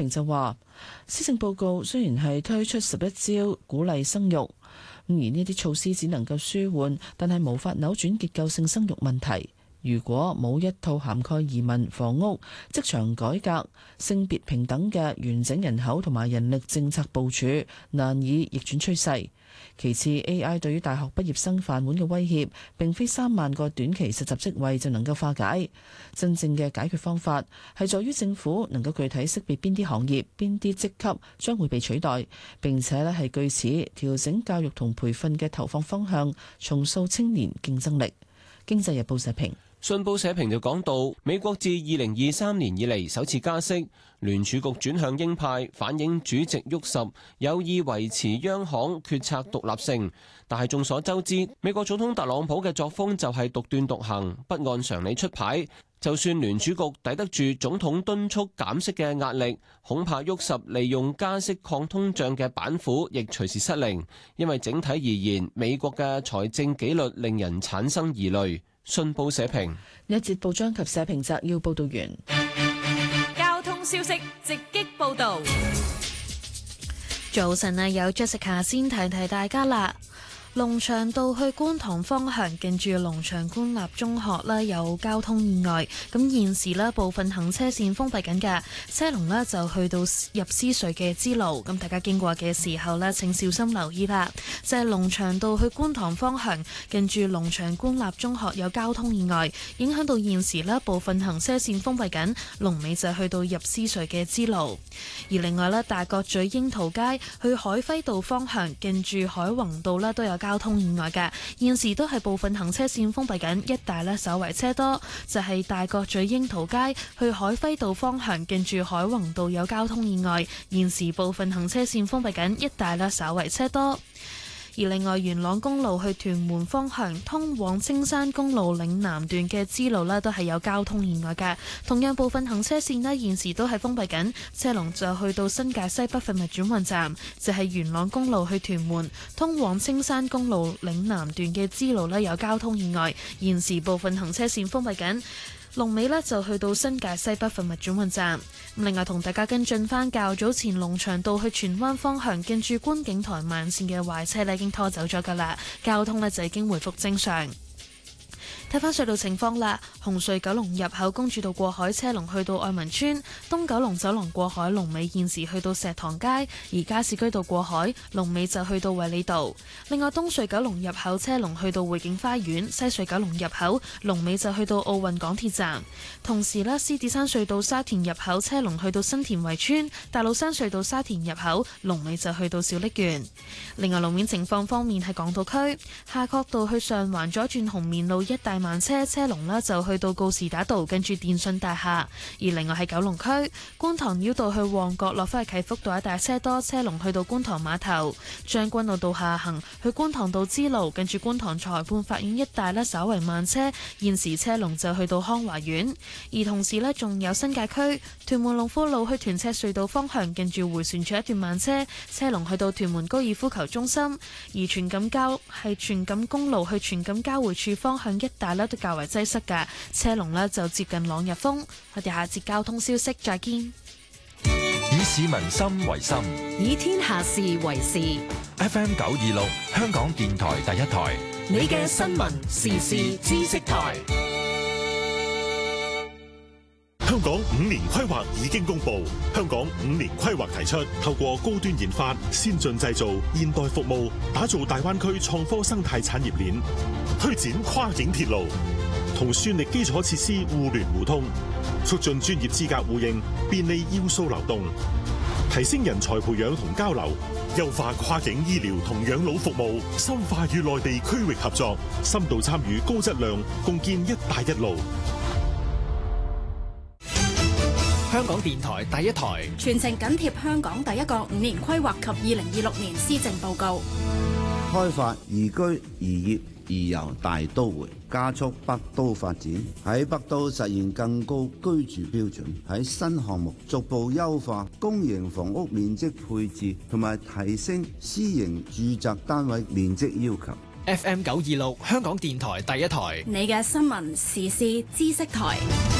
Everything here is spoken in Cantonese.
平就話，施政報告雖然係推出11招鼓勵生育，而呢啲措施只能夠舒緩，但係無法扭轉結構性生育問題。如果冇一套涵蓋移民、房屋、職場改革、性別平等嘅完整人口同埋人力政策部署，難以逆轉趨勢。其次 ，AI 對於大學畢業生飯碗嘅威脅，並非3萬個短期實習職位就能夠化解。真正嘅解決方法係在於政府能夠具體識別邊啲行業、邊啲職級將會被取代，並且咧係據此調整教育同培訓嘅投放方向，重塑青年競爭力。經濟日報社評。 信報社評就講到，美國自2023年以嚟首次加息，聯儲局轉向鷹派，反映主席沃什有意維持央行決策獨立性。但係眾所周知，美國總統特朗普嘅作風就係獨斷獨行，不按常理出牌。就算聯儲局抵得住總統敦促減息嘅壓力，恐怕沃什利用加息抗通脹嘅板斧亦隨時失靈。因為整體而言，美國嘅財政紀律令人產生疑慮。信報社評。 呢一節報章及社評摘要報道完。 交通消息直擊報道。 早晨啊，有 Jessica 先提提大家啦。龍翔道去觀塘方向，近住龍翔官立中學呢有交通意外，咁現時呢部分行車線封閉緊嘅，車龍呢就去到入獅隧嘅支路，咁大家經過嘅時候呢請小心留意啦。就係龍翔道去觀塘方向，近住龍翔官立中學有交通意外，影響到現時呢部分行車線封閉緊，龍尾就去到入獅隧嘅支路。而另外呢，大角咀櫻桃街去海輝道方向，近住海泓道呢都有交通意外嘅，現時都係部分行車線封閉緊，一帶呢稍為車多。就係大角咀櫻桃街去海輝道方向，近住海泓道有交通意外，現時部分行車線封閉緊，一帶呢稍為車多。而另外元朗公路去屯門方向，通往青山公路嶺南段嘅支路呢都係有交通意外嘅，同樣部分行車線呢現時都係封閉緊，車龍就去到新界西北廢物轉運站。就係元朗公路去屯門，通往青山公路嶺南段嘅支路呢有交通意外，現時部分行車線封閉緊。龍尾呢就去到新界西北廢物轉運站。另外同大家跟進返較早前龍翔道去荃灣方向，近住觀景台慢線嘅壞車呢已經拖走咗㗎喇，交通呢就已經回復正常。睇返隧道情況啦，紅隧九龍入口公主道過海車龍去到愛民村，東九龍走廊過海龍尾現時去到石塘街，而加士居道過海龍尾就去到衛理道。另外東隧九龍入口車龍去到匯景花園，西隧九龍入口龍尾就去到奧運港鐵站。同時呢，獅子山隧道沙田入口車龍去到新田圍村，大老山隧道沙田入口龍尾就去到小瀝源。另外路面情況方面，喺港島區夏慤道去上環左轉紅棉路一帶慢車，車龍呢就去到告士打道跟住電訊大廈。而另外喺九龍區觀塘繞道去旺角落返去啟福道一帶車多，車龍去到觀塘碼頭。將軍澳道下行去觀塘道支路，跟住觀塘裁判法院一帶呢稍為慢車，現時車龍就去到康華苑。而同時呢，仲有新界區屯門龍富路去屯赤隧道方向，跟住回旋處一段慢車，車龍去到屯門高爾夫球中心。而荃錦公路去荃錦交匯處方向一帶都較為擠塞嘅，車龍呢就接近朗日峰。我哋下節交通消息再見。 以市民心為心， 以天下事為事。 FM 926香港電台第一台， 你嘅新聞時事知識台。 香港5年規劃已經公布，香港5年規劃提出透過高端研發、先進製造、現代服務，打造大灣區創科生態產業鏈，推展跨境鐵路，同算力基礎設施互聯互通，促進專業資格互認，便利要素流動，提升人才培養同交流，優化跨境醫療同養老服務，深化與內地區域合作，深度參與高質量，共建一帶一路。 香港電台第一台全程緊貼香港第一個5年規劃及2026年施政報告， 開發宜居宜業宜遊大都會，加速北都發展，喺北都實現更高居住標準，喺新項目逐步優化公營房屋面積配置，同埋提升私營住宅單位面積要求。 FM 926香港電台第一台， 你嘅新聞時事知識台。